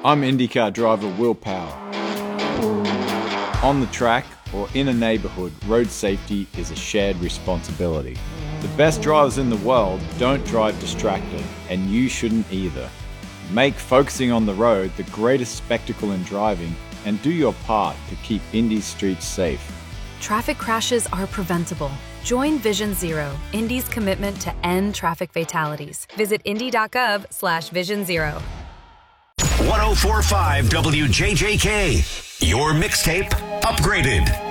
I'm IndyCar driver Will Power. On the track or in a neighborhood, road safety is a shared responsibility. The best drivers in the world don't drive distracted, and you shouldn't either. Make focusing on the road the greatest spectacle in driving, and do your part to keep Indy's streets safe. Traffic crashes are preventable. Join Vision Zero, Indy's commitment to end traffic fatalities. Visit indy.gov/Vision Zero. 104.5 WJJK, your mixtape upgraded.